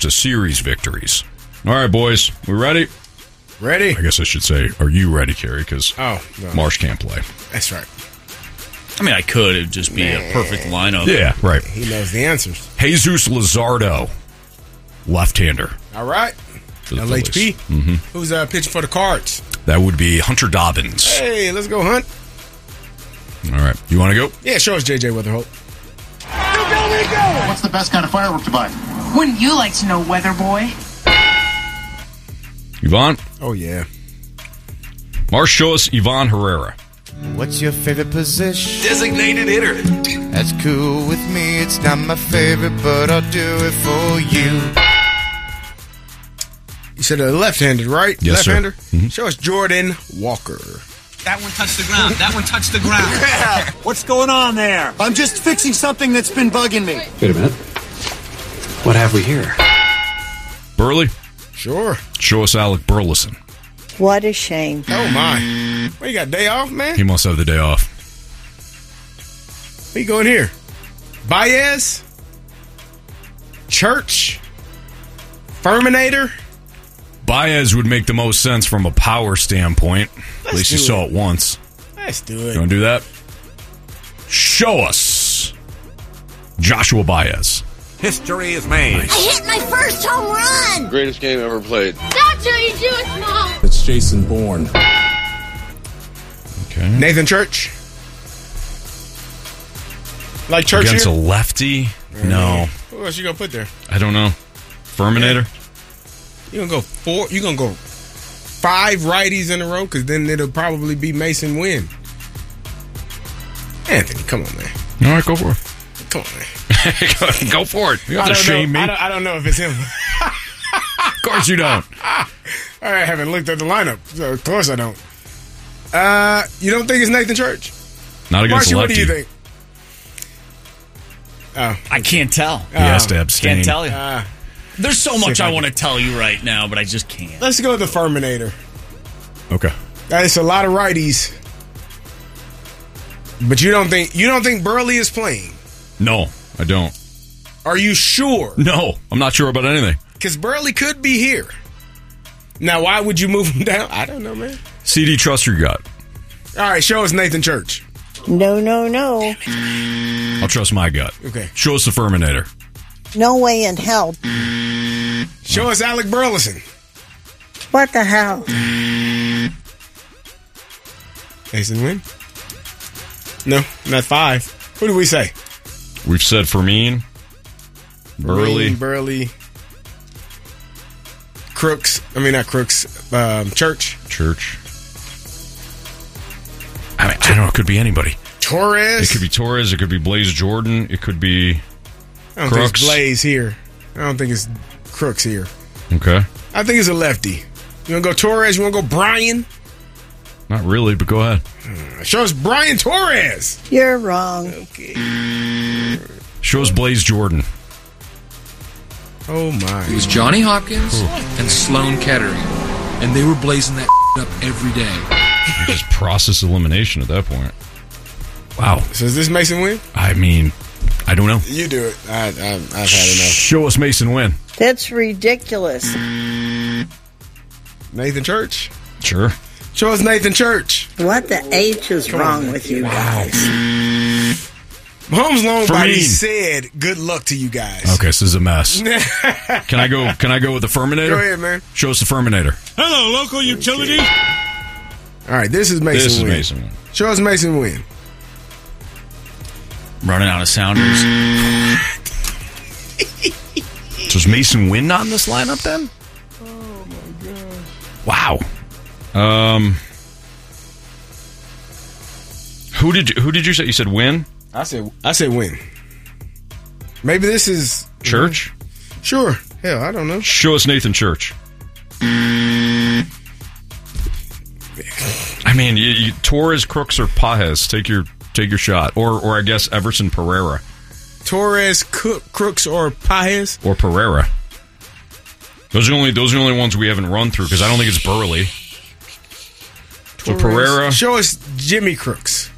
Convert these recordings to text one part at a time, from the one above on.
to series victories. All right, boys, we ready? Ready? I guess I should say, are you ready, Kerry? Because no. Marsh can't play. That's right. I mean, I could. It'd just be a perfect lineup. Yeah, right. He knows the answers. Jesus Luzardo, left-hander. All right. For the LHP. Phillies. Who's pitching for the Cards? That would be Hunter Dobbins. Hey, let's go, Hunt. All right. You want to go? Yeah, show us JJ Weatherholt. What's the best kind of firework to buy? Wouldn't you like to know, Weather Boy? Yvonne? Oh, yeah. Marsh, show us Yvonne Herrera. What's your favorite position? Designated hitter. That's cool with me. It's not my favorite, but I'll do it for you. You said left-handed, right? Yes, sir. Left-hander? Mm-hmm. Show us Jordan Walker. That one touched the ground. That one touched the ground. What's going on there? I'm just fixing something that's been bugging me. Wait a minute. What have we here? Burley? Sure. Show us Alec Burleson. What a shame. Oh, my. Well, you got a day off, man? He must have the day off. Where you going here? Baez? Church? Furminator? Baez would make the most sense from a power standpoint. At least you saw it once. Let's do You it. want to do that? Show us Joshua Baez. History is made. I hit my first home run. Greatest game ever played. That's how you do it, Mom. It's Jason Bourne. Okay. Nathan Church? Like Church Against here? a lefty? No. Who else you going to put there? I don't know. Furminator? You going to go 4? You going to go 5 righties in a row? Because then it'll probably be Mason Wynn. Anthony, come on, man. All right, go for it. Come on, man. Go for it. You have to shame me. I don't know if it's him. Of course you don't. I haven't looked at the lineup, so of course I don't. You don't think it's Nathan Church? Not against Marcy, a what lefty. do you think? Oh, I can't tell. He has to abstain. Can't tell you. Ah. There's so much I want to tell you right now, but I just can't. let's go with the Furminator. Okay. It's a lot of righties, but you don't think Burley is playing? No, I don't. Are you sure? No, I'm not sure about anything. Because Burley could be here. Now, why would you move him down? I don't know, man. CD, trust your gut. All right, show us Nathan Church. No, no, no. I'll trust my gut. Okay. Show us the Furminator. No way in hell. Show us Alec Burleson. What the hell? Mason Wynn? No, not 5. Who do we say? We've said Fermin, Burley. Crooks. I mean, not Crooks. Church. I mean, I don't know. It could be anybody. Torres. It could be Torres. It could be Blaze Jordan. It could be I don't think Crooks. it's Blaze here. I don't think it's Crooks here. Okay. I think it's a lefty. You want to go Torres? You want to go Brian? Not really, but go ahead. Show us Brian Torres. You're wrong. Okay. Show us Blaze Jordan. Oh, my. It was Johnny Hopkins and Sloan Kettering, and they were blazing that up every day. Just process elimination at that point. Wow. So is this Mason Wynn? I mean, I don't know. You do it. I've had enough. Show us Mason Wynn. That's ridiculous. Nathan Church? Sure. Show us Nathan Church. What the H is wrong with you guys? Mahomes Long Body Fermin. said, "Good luck to you guys." Okay, this is a mess. Can I go with the Furminator? Go ahead, man. Show us the Furminator. Hello, local utility. All right, this is Mason Wynn. Mason Wynn. Show us Mason Wynn. Running out of sounders. So is Mason Wynn not in this lineup then? Oh my gosh. Wow. Who did you say? You said Wynn? I said Wynn. Maybe this is Church? Sure. Hell, I don't know. Show us Nathan Church. I mean, you Torres, Crooks, or Pajes. Take your shot, or I guess Everson Pereira Torres, Crooks, or Pajes. or Pereira. Those are the only ones we haven't run through because I don't think it's Burley. So Pereira. Show us Jimmy Crooks.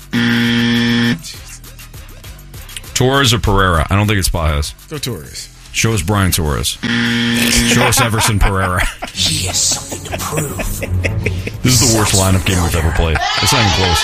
Torres or Pereira. I don't think it's Pajes. Go Torres. Show us Brian Torres. Show us Everson Pereira. He has something to prove. This is the worst lineup game we've ever played. It's not even close.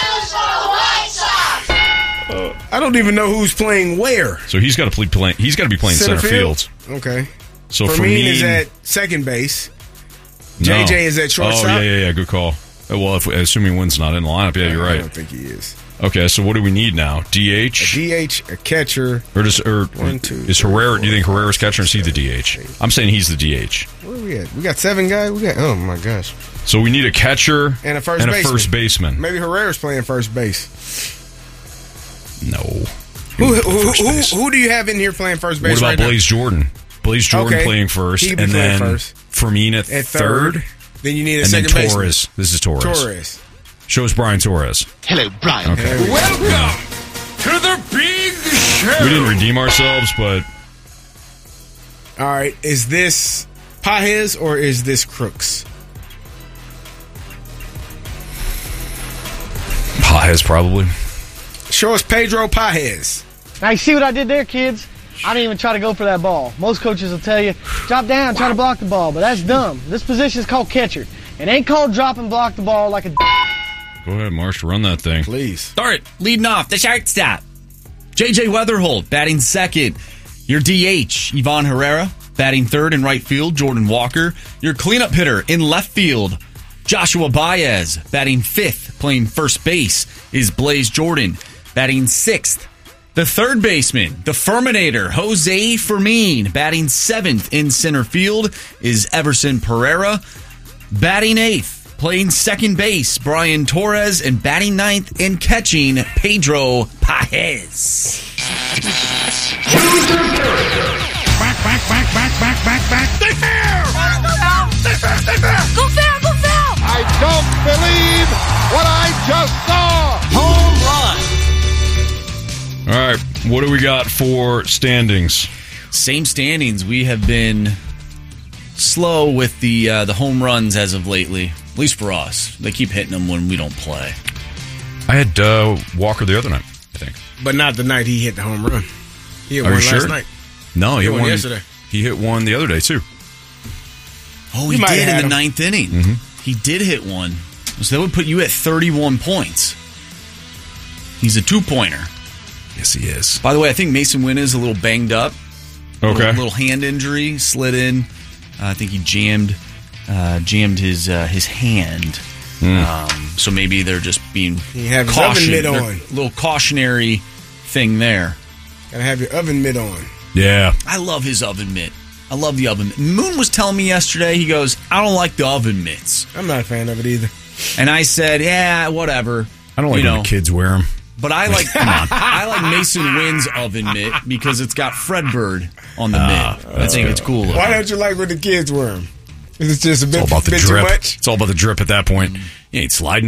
I don't even know who's playing where. So he's got to be playing center field. Okay. So Fermin is at second base. No. JJ is at shortstop. Oh, yeah. Good call. Well, assuming Wynn's not in the lineup, yeah, you're right. I don't think he is. Okay, so what do we need now? DH? A DH, a catcher. Is Herrera? Do you think Herrera's catcher and is he the DH? I'm saying he's the DH. Where are we at? We got 7 guys. Oh my gosh. So we need a catcher and a first baseman. Maybe Herrera's playing first base. No. Who do you have in here playing first base? What about Blaze Jordan? Blaze Jordan playing first, and then Fermin at third. Then you need a and second then Torres. This is Torres. Show us Brian Torres. Hello, Brian. Okay. Welcome to the big show. We didn't redeem ourselves, but all right. Is this Pages or is this Crooks? Pages probably. Show us Pedro Pages. Now, you see what I did there, kids? I didn't even try to go for that ball. Most coaches will tell you, drop down, try to block the ball, but that's dumb. This position is called catcher. It ain't called drop and block the ball like a... Go ahead, Marsh, run that thing. Please. All right, leading off, the shortstop. J.J. Weatherholt, batting second. Your DH, Ivan Herrera, batting third in right field, Jordan Walker. Your cleanup hitter in left field, Joshua Baez, batting fifth, playing first base, is Blaze Jordan, batting sixth. The third baseman, the Ferminator, Jose Fermin, batting seventh in center field, is Everson Pereira. Batting eighth, playing second base, Brian Torres, and batting ninth and catching, Pedro Pages. Back. Stay fair! Stay fair! Go fair! I don't believe what I just saw! Home run! All right, what do we got for standings? Same standings. We have been slow with the home runs as of lately, at least for us. They keep hitting them when we don't play. I had Walker the other night, I think. But not the night he hit the home run. He hit one last night. No, he hit one yesterday. He hit one the other day, too. Oh, he did in the ninth inning. Mm-hmm. He did hit one. So that would put you at 31 points. He's a two-pointer. Yes, he is. By the way, I think Mason Wynn is a little banged up. Okay. Little hand injury, slid in. I think he jammed his hand. So maybe they're just being cautious. Oven mitt on. A little cautionary thing there. Gotta have your oven mitt on. Yeah. I love his oven mitt. I love the oven mitt. Moon was telling me yesterday, he goes, I don't like the oven mitts. I'm not a fan of it either. And I said, yeah, whatever. I don't like when the kids wear them. But I like, come on, I like Mason Wynn's oven mitt because it's got Fredbird on the mitt. I think it's cool. Why don't you like when the kids wear them? It's just a bit, all about the bit drip. too much. It's all about the drip at that point. You ain't sliding.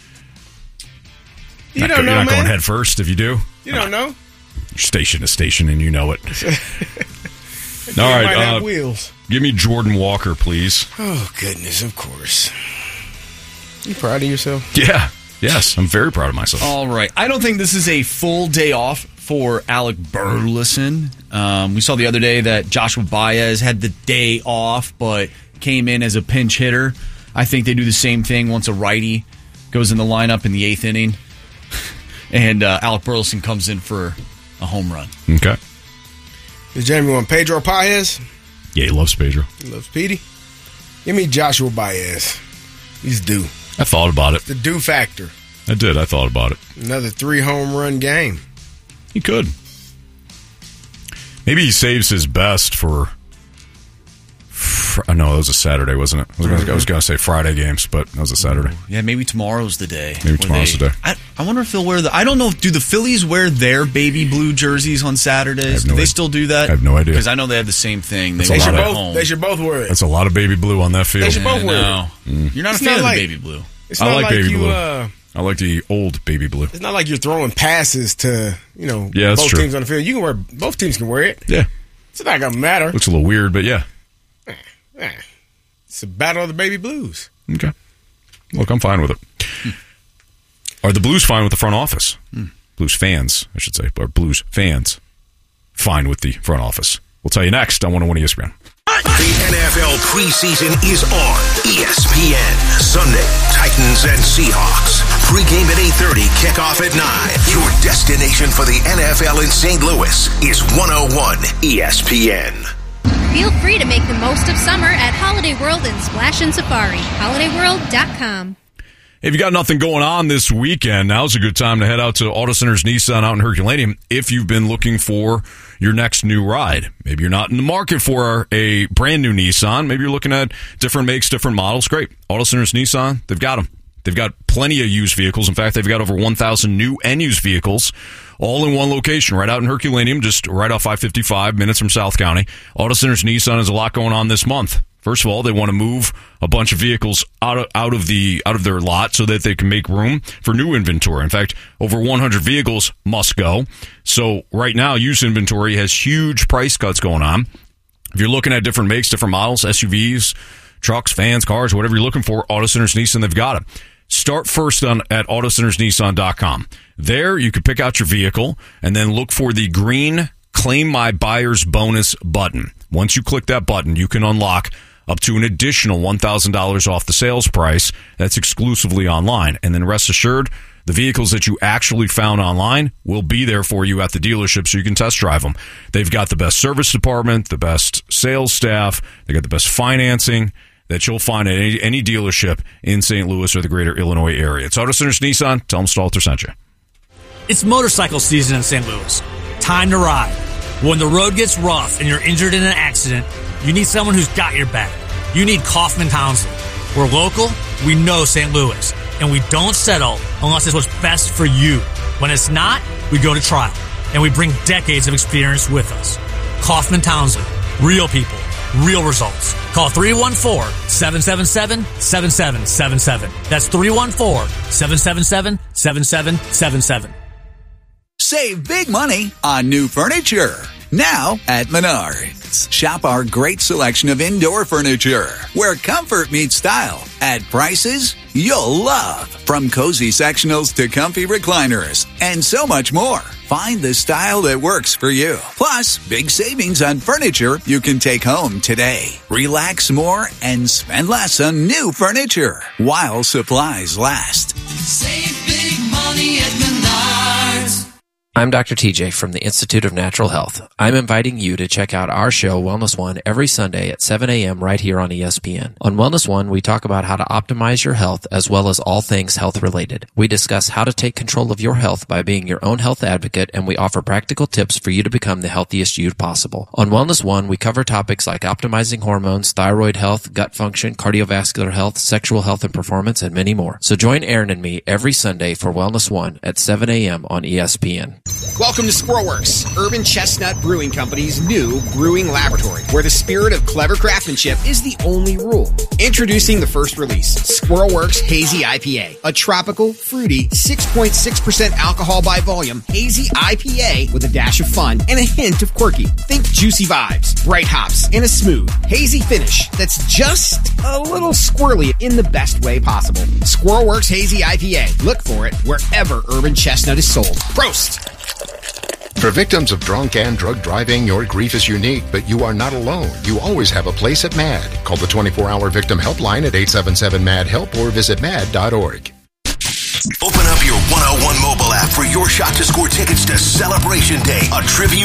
You're not going head first if you do. You don't know. Station to station, and you know it. All right, might have wheels. Give me Jordan Walker, please. Oh goodness, of course. You proud of yourself? Yeah. Yes, I'm very proud of myself. All right. I don't think this is a full day off for Alec Burleson. We saw the other day that Joshua Baez had the day off, but came in as a pinch hitter. I think they do the same thing once a righty goes in the lineup in the eighth inning, and Alec Burleson comes in for a home run. Okay. Does Jamie want Pedro Pages? Yeah, he loves Pedro. He loves Petey. Give me Joshua Baez. He's due. I thought about it. The due factor. I did. I thought about it. Another 3 home run game. He could. Maybe he saves his best for no, that was a Saturday, wasn't it? I was going to say Friday games, but that was a Saturday. Yeah, maybe tomorrow's the day. Maybe tomorrow's the day. I wonder if they'll wear I don't know. Do the Phillies wear their baby blue jerseys on Saturdays? Do they still do that? I have no idea. Because I know they have the same thing. They should both wear it. That's a lot of baby blue on that field. They should both wear it. You're not a fan of the baby blue. I like baby blue. I like the old baby blue. It's not like you're throwing passes to, both teams on the field. You can wear, both teams can wear it. Yeah. It's not going to matter. Looks a little weird, but yeah. It's a battle of the baby blues. Okay. Look, I'm fine with it. Are the Blues fine with the front office? Blues fans, I should say. Or Blues fans fine with the front office? We'll tell you next on 101 ESPN. The NFL preseason is on ESPN. Sunday, Titans and Seahawks. Pre-game at 8:30, kickoff at 9. Your destination for the NFL in St. Louis is 101 ESPN. Feel free to make the most of summer at Holiday World and Splash and Safari. HolidayWorld.com. If you got nothing going on this weekend, now's a good time to head out to Auto Centers Nissan out in Herculaneum if you've been looking for your next new ride. Maybe you're not in the market for a brand new Nissan. Maybe you're looking at different makes, different models. Great. Auto Centers Nissan, they've got them. They've got plenty of used vehicles. In fact, they've got over 1,000 new and used vehicles all in one location, right out in Herculaneum, just right off I-55, minutes from South County. Auto Centers Nissan has a lot going on this month. First of all, they want to move a bunch of vehicles out of their lot so that they can make room for new inventory. In fact, over 100 vehicles must go. So right now, used inventory has huge price cuts going on. If you're looking at different makes, different models, SUVs, trucks, vans, cars, whatever you're looking for, Auto Centers Nissan, they've got it. Start first at AutoCentersNissan.com. There, you can pick out your vehicle and then look for the green Claim My Buyer's Bonus button. Once you click that button, you can unlock up to an additional $1,000 off the sales price. That's exclusively online. And then rest assured, the vehicles that you actually found online will be there for you at the dealership so you can test drive them. They've got the best service department, the best sales staff, they got the best financing that you'll find at any dealership in St. Louis or the greater Illinois area. It's Auto Centers Nissan. Tell them Stalter sent you. It's motorcycle season in St. Louis. Time to ride. When the road gets rough and you're injured in an accident, you need someone who's got your back. You need Kaufman Townsend. We're local, we know St. Louis, and we don't settle unless it's what's best for you. When it's not, we go to trial, and we bring decades of experience with us. Kaufman Townsend. Real people. Real results. Call 314-777-7777. That's 314-777-7777. Save big money on new furniture. Now at Menards. Shop our great selection of indoor furniture, where comfort meets style at prices you'll love. From cozy sectionals to comfy recliners and so much more. Find the style that works for you. Plus, big savings on furniture you can take home today. Relax more and spend less on new furniture while supplies last. Save big money at Menards. I'm Dr. TJ from the Institute of Natural Health. I'm inviting you to check out our show, Wellness One, every Sunday at 7 a.m. right here on ESPN. On Wellness One, we talk about how to optimize your health as well as all things health related. We discuss how to take control of your health by being your own health advocate, and we offer practical tips for you to become the healthiest you possible. On Wellness One, we cover topics like optimizing hormones, thyroid health, gut function, cardiovascular health, sexual health and performance, and many more. So join Aaron and me every Sunday for Wellness One at 7 a.m. on ESPN. Welcome to Squirrelworks, Urban Chestnut Brewing Company's new brewing laboratory, where the spirit of clever craftsmanship is the only rule. Introducing the first release, Squirrelworks Hazy IPA, a tropical, fruity, 6.6% alcohol by volume hazy IPA with a dash of fun and a hint of quirky. Think juicy vibes, bright hops, and a smooth, hazy finish that's just a little squirrely in the best way possible. Squirrelworks Hazy IPA. Look for it wherever Urban Chestnut is sold. Prost! For victims of drunk and drug driving, your grief is unique, but you are not alone. You always have a place at MAD. Call the 24-hour victim helpline at 877-MAD-HELP or visit mad.org. Open up your 101 mobile app for your shot to score tickets to Celebration Day, a tribute